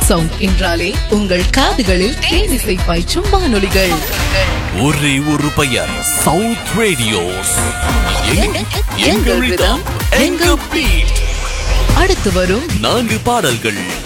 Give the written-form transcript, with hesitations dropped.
Sound என்றாலே உங்கள் காதுகளில் தேனிசை பாய்ச்சும் வானொலிகள். ஒரே ஒரு பெயர், சவுத் ரேடியோஸ். எங்கள் ரிதம், எங்கள் பீட். அடுத்து வரும் 4 பாடல்கள்